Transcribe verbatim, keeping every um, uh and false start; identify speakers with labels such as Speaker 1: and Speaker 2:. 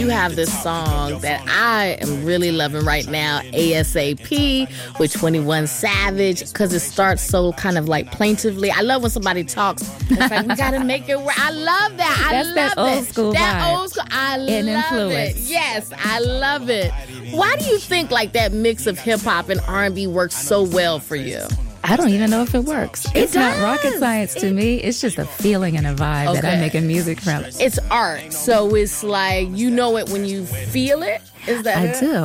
Speaker 1: You have this song that I am really loving right now, A S A P with twenty-one Savage, because it starts so kind of like plaintively. I love when somebody talks. It's like, we got to make it work. I love that. I
Speaker 2: That's
Speaker 1: love
Speaker 2: that old
Speaker 1: it.
Speaker 2: school
Speaker 1: That
Speaker 2: vibe
Speaker 1: old school. I
Speaker 2: and
Speaker 1: love
Speaker 2: influence.
Speaker 1: it. Yes, I love it. Why do you think like that mix of hip hop and R and B works so well for you?
Speaker 2: I don't even know if it works.
Speaker 1: It
Speaker 2: It's not
Speaker 1: does.
Speaker 2: rocket science to
Speaker 1: It-
Speaker 2: me. It's just a feeling and a vibe that
Speaker 1: Okay.
Speaker 2: I'm making music from.
Speaker 1: It's art, so it's like you know it when you feel it. Is that
Speaker 2: I
Speaker 1: it?
Speaker 2: do.